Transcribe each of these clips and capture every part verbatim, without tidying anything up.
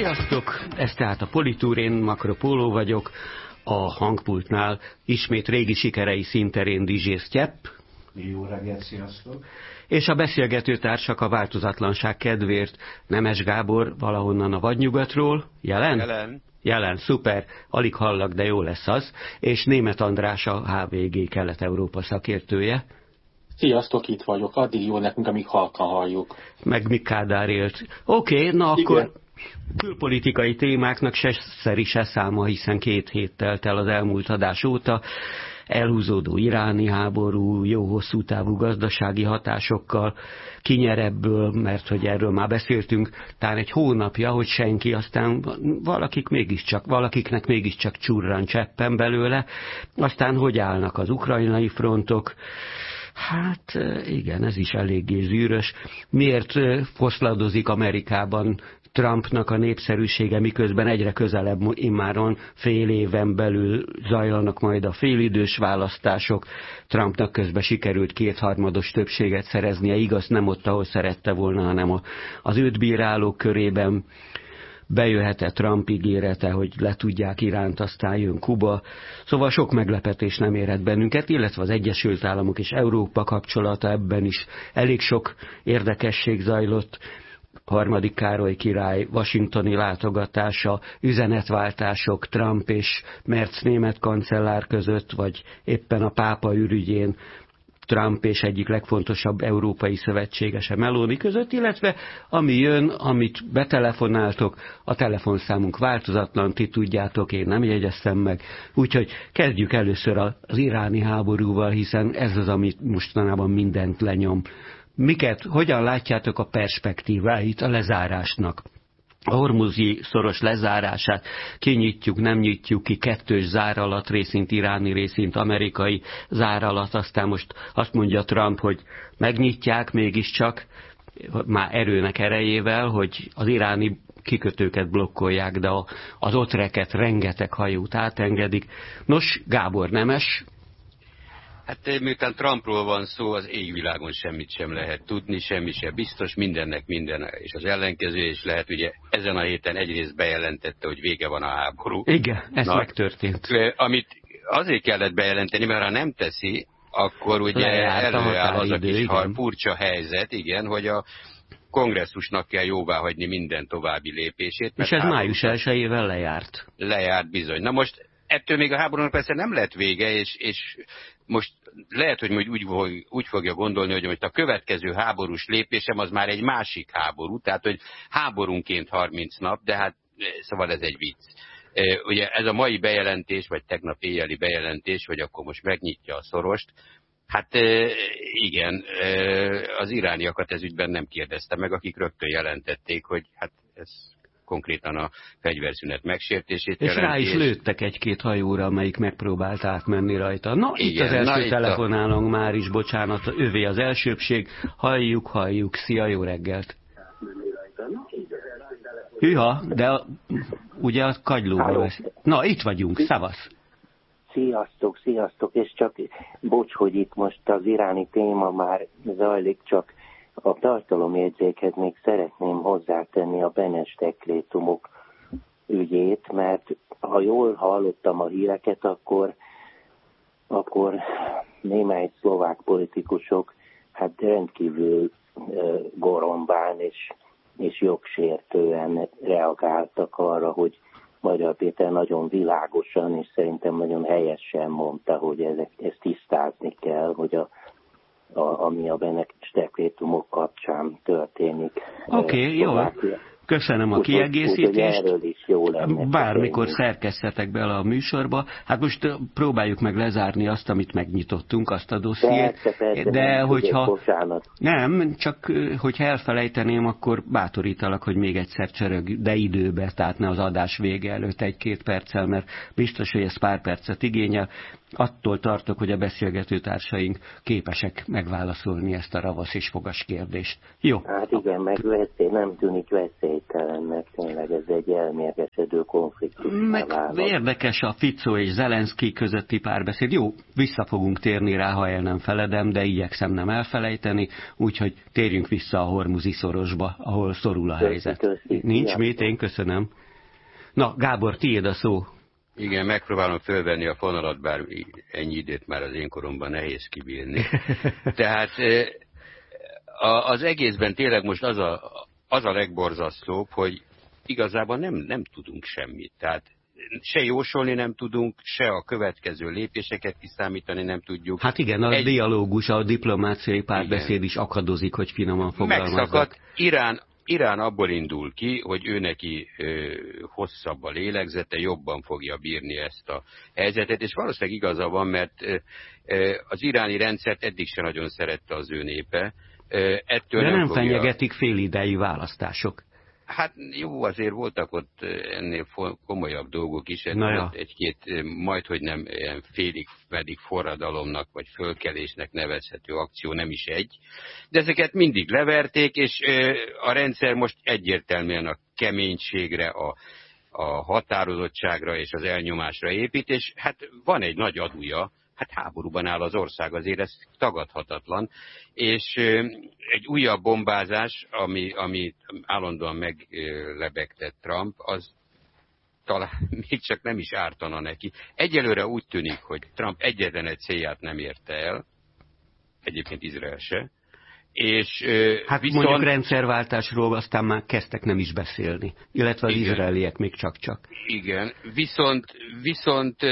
Sziasztok! Ez tehát a Politúrén, Makro Póló vagyok. A hangpultnál ismét régi sikerei színterén dé dzsé Sztyepp. Jó reggelt, sziasztok! És a beszélgető társak a változatlanság kedvéért Nemes Gábor valahonnan a vadnyugatról. Jelen? Jelen. Jelen, szuper, alig hallak, de jó lesz az. És Németh András a há vé gé Kelet-Európa szakértője. Sziasztok, itt vagyok, addig jó nekünk, amíg halkan halljuk. Meg Mik Kádár élt. Oké, okay, na akkor Igen. Külpolitikai témáknak se szeri se száma, hiszen két hét telt el az elmúlt adás óta. Elhúzódó iráni háború, jó hosszú távú gazdasági hatásokkal, kinyer ebből, mert hogy erről már beszéltünk, talán egy hónapja, hogy senki, aztán valakik mégiscsak, valakiknek mégiscsak csurran cseppen belőle, aztán hogy állnak az ukrajnai frontok. Hát igen, ez is eléggé zűrös. Miért foszladozik Amerikában Trumpnak a népszerűsége, miközben egyre közelebb immáron fél éven belül zajlanak majd a félidős választások. Trumpnak közben sikerült kétharmados többséget szereznie, igaz, nem ott, ahol szerette volna, hanem az őt bírálók körében. Bejöhet-e Trump ígérete, hogy le tudják Iránt, aztán jön Kuba. Szóval sok meglepetés nem érhet bennünket, illetve az Egyesült Államok és Európa kapcsolata, ebben is elég sok érdekesség zajlott. Harmadik Károly király washingtoni látogatása, üzenetváltások Trump és Merz német kancellár között, vagy éppen a pápa ürügyén Trump és egyik legfontosabb európai szövetségese Meloni között, illetve ami jön, amit betelefonáltok, a telefonszámunk változatlan, ti tudjátok, én nem jegyeztem meg. Úgyhogy kezdjük először az iráni háborúval, hiszen ez az, amit mostanában mindent lenyom. Miket, hogyan látjátok a perspektíváit a lezárásnak? A hormuzi szoros lezárását kinyitjuk, nem nyitjuk ki, kettős záralat, részint iráni, részint amerikai záralat, aztán most azt mondja Trump, hogy megnyitják mégiscsak, már erőnek erejével, hogy az iráni kikötőket blokkolják, de az ott reket rengeteg hajót átengedik. Nos, Gábor, Nemes? Hát miután Trumpról van szó, az égvilágon semmit sem lehet tudni, semmi sem biztos, mindennek minden, és az ellenkező is lehet. Ugye ezen a héten egyrészt bejelentette, hogy vége van a háború. Igen, ez Na, megtörtént. Amit azért kellett bejelenteni, mert ha nem teszi, akkor ugye előáll az a kis furcsa helyzet, igen, hogy a kongresszusnak kell jóváhagyni minden további lépését. És ez május elsejével lejárt. Lejárt bizony. Na most ettől még a háborúnak persze nem lett vége, és, és most lehet, hogy majd úgy, úgy fogja gondolni, hogy most a következő háborús lépésem az már egy másik háború, tehát hogy háborúnként harminc nap, de hát szóval ez egy vicc. Ugye ez a mai bejelentés, vagy tegnap éjjeli bejelentés, hogy akkor most megnyitja a szorost, hát igen, az irániakat ez ügyben nem kérdezte meg, akik rögtön jelentették, hogy hát ez konkrétan a fegyverszünet megsértését és jelenti. rá is lőttek egy-két hajóra, amelyik megpróbált átmenni rajta. Na, igen, itt az első telefonálónk a... már is, bocsánat, övé az elsőbség. Halljuk, halljuk. Szia, jó reggelt. Hűha, de a, ugye a kagylóval vesz. Na, itt vagyunk, szavasz. Sziasztok, sziasztok, és csak bocs, hogy itt most az iráni téma már zajlik, csak a tartalomjegyzékhez még szeretném hozzátenni a Benes dekrétumok ügyét, mert ha jól hallottam a híreket, akkor, akkor némely szlovák politikusok hát rendkívül uh, gorombán és, és jogsértően reagáltak arra, hogy Magyar Péter nagyon világosan és szerintem nagyon helyesen mondta, hogy ezek, ezt tisztázni kell, hogy a A, ami a Benes dekrétumok kapcsán történik. Oké, okay, jó. Köszönöm a úgy, kiegészítést. Úgy, is jó lenne, bármikor szerkeszthetek bele a műsorba. Hát most próbáljuk meg lezárni azt, amit megnyitottunk, azt a dossziét. Persze, persze, de nem, hogyha... Bocsánat. Nem, csak hogyha elfelejteném, akkor bátorítalak, hogy még egyszer csörög, de időbe, tehát ne az adás vége előtt egy-két perccel, mert biztos, hogy ez pár percet igényel. Attól tartok, hogy a beszélgető társaink képesek megválaszolni ezt a ravasz és fogas kérdést. Jó. Hát igen, meg veszély, nem tűnik veszélytelennek, tényleg ez egy elmérgesedő konfliktus. Meg érdekes a Fico és Zelenszky közötti párbeszéd. Jó, vissza fogunk térni rá, ha el nem feledem, de igyekszem nem elfelejteni, úgyhogy térjünk vissza a hormuzi szorosba, ahol szorul a helyzet. Köszi, köszi. Nincs mit, én köszönöm. Na, Gábor, tiéd a szó. Igen, megpróbálom fölvenni a fonalat, bár ennyi időt már az én koromban nehéz kibírni. Tehát az egészben tényleg most az a, az a legborzasztóbb, hogy igazából nem, nem tudunk semmit. Tehát se jósolni nem tudunk, se a következő lépéseket kiszámítani nem tudjuk. Hát igen, a Egy... dialógus, a diplomáciai párbeszéd is akadozik, hogy finoman fogalmazzak. Megszakadt. Irán Irán abból indul ki, hogy ő neki ö, hosszabb a lélegzete, jobban fogja bírni ezt a helyzetet, és valószínűleg igaza van, mert ö, ö, az iráni rendszert eddig sem nagyon szerette az ő népe. Ö, ettől De nem, nem fogja... fenyegetik félidejű választások. Hát jó, azért voltak ott ennél komolyabb dolgok is, ja. egy-két majdhogy nem félig pedig forradalomnak vagy fölkelésnek nevezhető akció, nem is egy. De ezeket mindig leverték, és a rendszer most egyértelműen a keménységre, a, a határozottságra és az elnyomásra épít, és hát van egy nagy adója, hát háborúban áll az ország, azért ez tagadhatatlan, és egy újabb bombázás, ami, ami állandóan meglebegtett Trump, az talán még csak nem is ártana neki. Egyelőre úgy tűnik, hogy Trump egyetlen egy célját nem érte el, egyébként Izrael se, és hát viszont... mondjuk rendszerváltásról aztán már kezdtek nem is beszélni, illetve az igen. izraeliek még csak-csak. Igen, viszont, viszont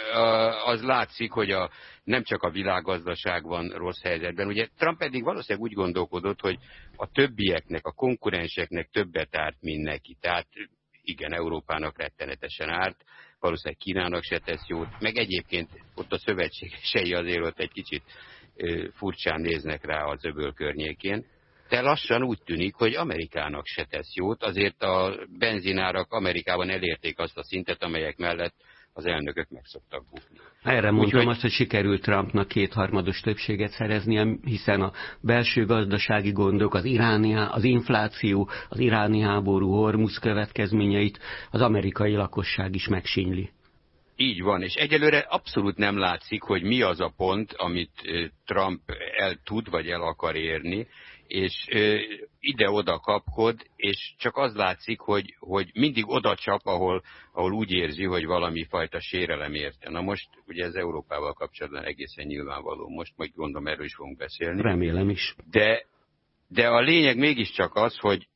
az látszik, hogy a, nem csak a világgazdaság van rossz helyzetben. Ugye Trump eddig valószínűleg úgy gondolkodott, hogy a többieknek, a konkurenseknek többet árt, mint neki. Tehát igen, Európának rettenetesen árt, valószínűleg Kínának se tesz jót, meg egyébként ott a szövetségesei azért ott egy kicsit furcsán néznek rá az öböl környékén, de lassan úgy tűnik, hogy Amerikának se tesz jót, azért a benzinárak Amerikában elérték azt a szintet, amelyek mellett az elnökök meg szoktak bukni. Erre mondtam úgy, azt, hogy sikerült Trumpnak kétharmados többséget szereznie, hiszen a belső gazdasági gondok, az iráni, az infláció, az iráni háború, Hormuz következményeit az amerikai lakosság is megsínyli. Így van, és egyelőre abszolút nem látszik, hogy mi az a pont, amit Trump el tud, vagy el akar érni, és ide-oda kapkod, és csak az látszik, hogy, hogy mindig oda csap, ahol, ahol úgy érzi, hogy valami fajta sérelem érte. Na most, ugye ez Európával kapcsolatban egészen nyilvánvaló, most majd gondolom erről is fogunk beszélni. Remélem is. De, de a lényeg mégiscsak az, hogy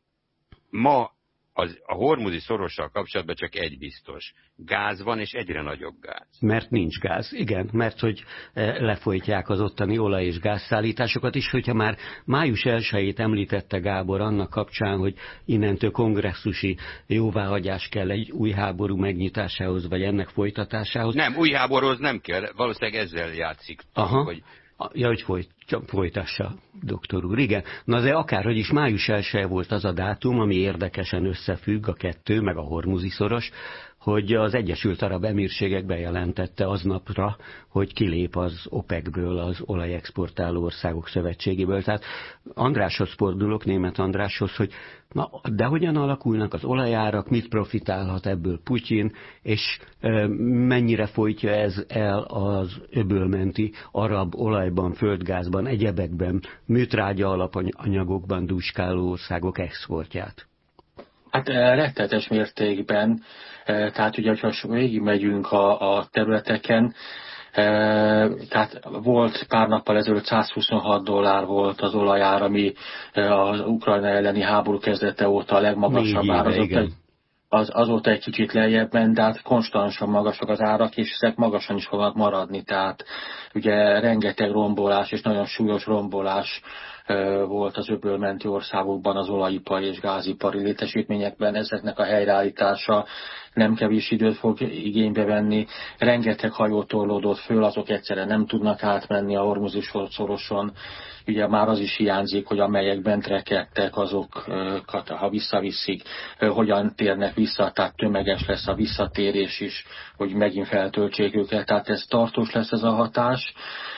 ma az, a hormuzi szorossal kapcsolatban csak egy biztos. Gáz van, és egyre nagyobb gáz. Mert nincs gáz, igen, mert hogy lefolytják az ottani olaj- és gázszállításokat is, hogyha már május elsejét említette Gábor annak kapcsán, hogy innentől kongresszusi jóváhagyás kell egy új háború megnyitásához, vagy ennek folytatásához. Nem, új háborúhoz nem kell, valószínűleg ezzel játszik. Aha. Hogy... Ja, hogy folyt, folytassa, doktor úr. Igen. Na de akárhogy is május elseje volt az a dátum, ami érdekesen összefügg a kettő, meg a hormuzi szoros, hogy az Egyesült Arab Emírségek bejelentette aznapra, hogy kilép az OPEC-ből, az olajexportáló országok szövetségéből. Tehát Andráshoz fordulok, német Andráshoz, hogy na, de hogyan alakulnak az olajárak, mit profitálhat ebből Putyin, és e, mennyire folytja ez el az öbölmenti arab olajban, földgázban, egyebekben, műtrágya alapanyagokban dúskáló országok exportját? Hát rettenetes mértékben, tehát ugye, ha végigmegyünk a, a területeken, tehát volt pár nappal ezelőtt százhuszonhat dollár volt az olajár, ami az Ukrajna elleni háború kezdete óta a legmagasabb ár. Az, az, azóta egy kicsit lejjebben, de hát konstansan magasak az árak, és ezek magasan is fognak maradni. Tehát ugye rengeteg rombolás és nagyon súlyos rombolás volt az öbölmenti országokban az olajipari és gázipari létesítményekben, ezeknek a helyreállítása nem kevés időt fog igénybe venni. Rengeteg hajó torlódott föl, azok egyszerűen nem tudnak átmenni a Hormuzi szoroson. Ugye már az is hiányzik, hogy amelyek bent rekedtek, azokat, ha visszaviszik, hogyan térnek vissza, tehát tömeges lesz a visszatérés is, hogy megint feltöltsék őket. Tehát ez tartós lesz ez a hatás.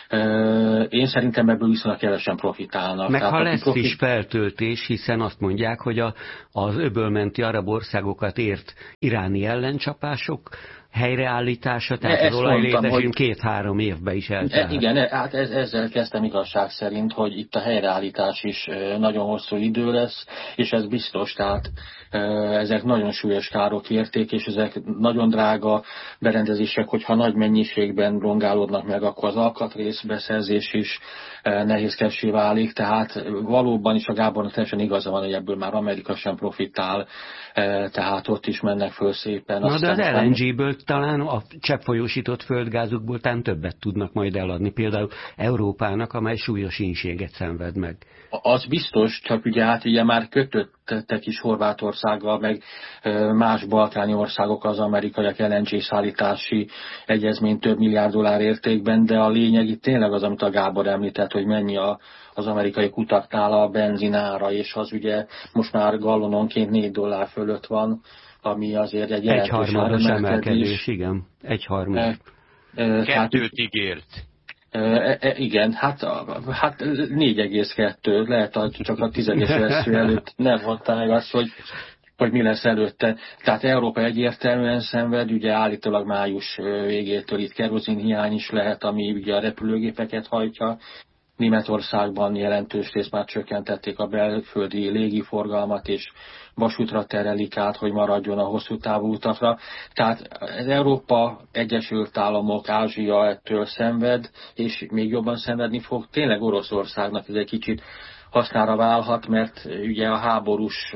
Én szerintem ebből viszonylag kevesen profitálnak. Meg tehát, ha lesz profit... is feltöltés, hiszen azt mondják, hogy a, az öbölmenti arab országokat ért iráni ellencsapások helyreállítása, tehát e, az olajlétesítmény hogy... két-három évben is eltelt. Igen, hát ez, ezzel kezdtem igazság szerint, hogy itt a helyreállítás is nagyon hosszú idő lesz, és ez biztos, tehát ezek nagyon súlyos károk érték, és ezek nagyon drága berendezések, hogyha nagy mennyiségben rongálódnak meg, akkor az alkatrészbeszerzés is nehézkessé válik, tehát valóban is a Gábornak teljesen igaza van, hogy ebből már Amerika sem profitál, tehát ott is mennek föl szépen. Na de az el en gé-ből talán a cseppfolyósított földgázukból talán többet tudnak majd eladni, például Európának, amely súlyos ínséget szenved meg. Az biztos, csak ugye hát ugye már kötöttek is Horvátországgal, meg más balkáni országok az amerikaiak el en gé szállítási egyezmény több milliárd dollár értékben, de a lényeg itt tényleg az, amit a Gábor említett, hogy mennyi a, az amerikai kutaknál a benzinára, és az ugye most már gallononként négy dollár fölött van, ami azért egy jelentős Egyharmados emelkedés, igen. Egyharmad. E, e, Kettőt ígért. E, e, igen, hát, hát négy egész kettő, lehet, hogy csak a tizedés vesző előtt nem mondta meg azt, hogy, hogy mi lesz előtte. Tehát Európa egyértelműen szenved, ugye állítólag május végétől itt kerozin hiány is lehet, ami ugye a repülőgépeket hajtja. Németországban jelentős részt már csökkentették a belföldi légiforgalmat, és vasútra terelik át, hogy maradjon a hosszú távú utakra. Tehát az Európa, Egyesült Államok, Ázsia ettől szenved, és még jobban szenvedni fog. Tényleg Oroszországnak ez egy kicsit hasznára válhat, mert ugye a háborús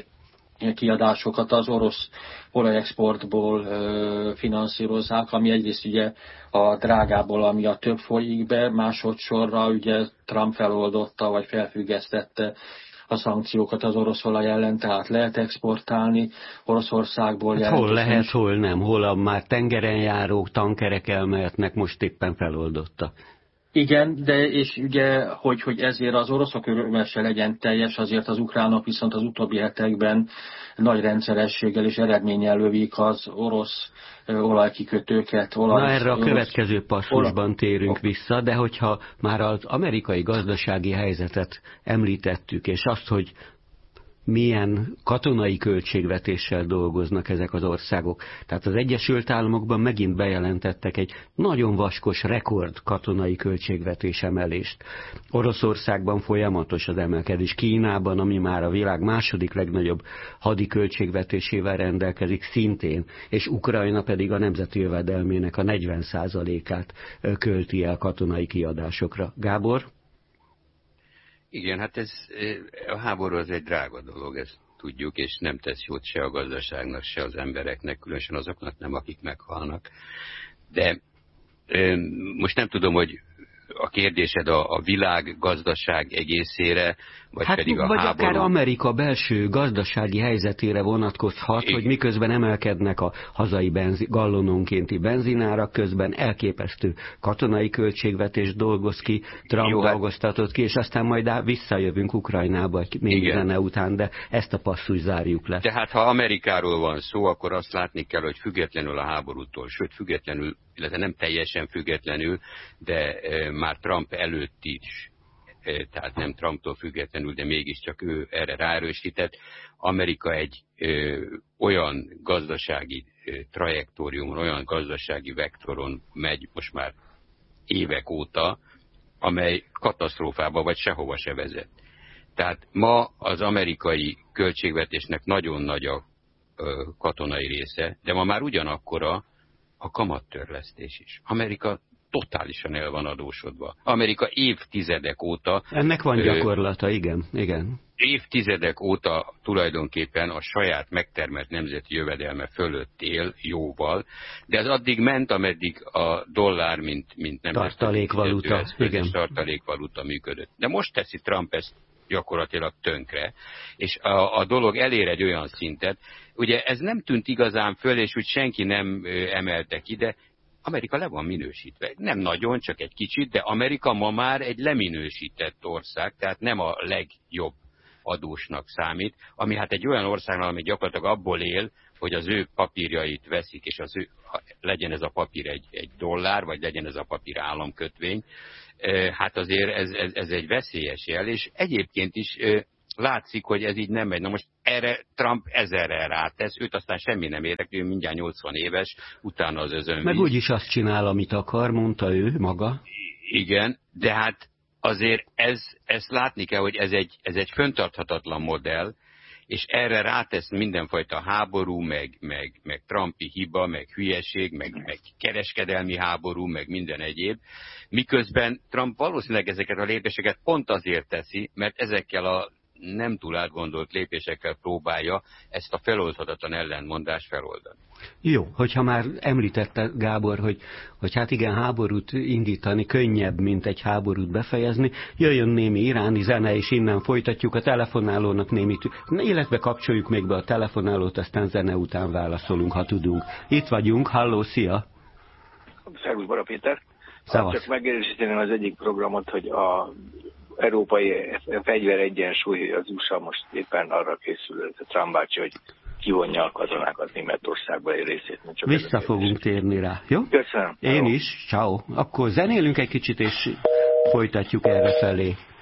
kiadásokat az orosz olajexportból ö, finanszírozzák, ami egyrészt ugye a drágából, ami a több folyik be, másodszorra ugye Trump feloldotta, vagy felfüggesztette a szankciókat az orosz olaj ellen, tehát lehet exportálni Oroszországból. Hát hol lehet, hol nem, hol a már tengeren járók, tankerek elmehetnek, most éppen feloldotta. Igen, de és ugye, hogy, hogy ezért az oroszok örömmel se legyen teljes, azért az ukránok viszont az utóbbi hetekben nagy rendszerességgel és eredménnyel lövik az orosz olajkikötőket. Olaj, Na erre a orosz, következő passzusban térünk vissza, de hogyha már az amerikai gazdasági helyzetet említettük, és azt, hogy milyen katonai költségvetéssel dolgoznak ezek az országok. Tehát az Egyesült Államokban megint bejelentettek egy nagyon vaskos rekord katonai költségvetés emelést. Oroszországban folyamatos az emelkedés. Kínában, ami már a világ második legnagyobb hadi költségvetésével rendelkezik, szintén, és Ukrajna pedig a nemzeti jövedelmének a negyven százalékát költi el katonai kiadásokra. Gábor? Igen, hát ez, a háború az egy drága dolog, ezt tudjuk, és nem tesz jót se a gazdaságnak, se az embereknek, különösen azoknak nem, akik meghalnak. De most nem tudom, hogy a kérdésed a, a világ gazdaság egészére, vagy hát, pedig a vagy háború. Akár Amerika belső gazdasági helyzetére vonatkozhat, igen, hogy miközben emelkednek a hazai benzi, gallononkénti benzinárak, közben elképesztő katonai költségvetést dolgoz ki, Trump Jó, dolgoztatott ki, és aztán majd visszajövünk Ukrajnába még zene után, de ezt a passzust zárjuk le. Tehát ha Amerikáról van szó, akkor azt látni kell, hogy függetlenül a háborútól, sőt függetlenül, illetve nem teljesen függetlenül, de e, már Trump előtt is, e, tehát nem Trumptól függetlenül, de mégiscsak ő erre ráerősített. Amerika egy e, olyan gazdasági e, trajektóriumon, olyan gazdasági vektoron megy most már évek óta, amely katasztrófába vagy sehova se vezet. Tehát ma az amerikai költségvetésnek nagyon nagy a e, katonai része, de ma már ugyanakkora a kamattörlesztés is. Amerika totálisan el van adósodva. Amerika évtizedek óta... Ennek van gyakorlata, ö, igen, igen. Évtizedek óta tulajdonképpen a saját megtermelt nemzeti jövedelme fölött él jóval, de ez addig ment, ameddig a dollár, mint, mint nemzeti tartalékvaluta, igen. tartalékvaluta működött. De most teszi Trump ezt gyakorlatilag tönkre, és a, a dolog elér egy olyan szintet, ugye ez nem tűnt igazán föl, és úgy senki nem emelte ki, de Amerika le van minősítve. Nem nagyon, csak egy kicsit, de Amerika ma már egy leminősített ország, tehát nem a legjobb adósnak számít, ami hát egy olyan országnál, ami gyakorlatilag abból él, hogy az ő papírjait veszik, és az ő, legyen ez a papír egy, egy dollár, vagy legyen ez a papír államkötvény, hát azért ez, ez, ez egy veszélyes jel, és egyébként is látszik, hogy ez így nem megy. Na most erre Trump ezerre rátesz, őt aztán semmi nem érdekli, ő mindjárt nyolcvan éves, utána az özönvíz. Meg úgyis azt csinál, amit akar, mondta ő maga. Igen, de hát azért ez, ezt látni kell, hogy ez egy, ez egy föntarthatatlan modell, és erre rátesz mindenfajta háború, meg, meg, meg Trumpi hiba, meg hülyeség, meg, meg kereskedelmi háború, meg minden egyéb. Miközben Trump valószínűleg ezeket a lépéseket pont azért teszi, mert ezekkel a nem túl átgondolt lépésekkel próbálja ezt a feloldhatatlan ellentmondást feloldani. Jó, hogyha már említette Gábor, hogy, hogy hát igen, háborút indítani könnyebb, mint egy háborút befejezni, jöjjön némi iráni zene, és innen folytatjuk a telefonálónak némi, illetve kapcsoljuk még be a telefonálót, aztán zene után válaszolunk, ha tudunk. Itt vagyunk, halló, szia! Szervusz, Bara Péter! Szavasz. Csak megerősíteném az egyik programot, hogy a európai fegyveregyensúly az u es á most éppen arra készül, a Trump bácsi, hogy kivonja a katonákat Németországba egy részét. Csak vissza fogunk térni rá, jó? Köszönöm. Én jó. is, ciao. Akkor zenélünk egy kicsit, és folytatjuk erre felé.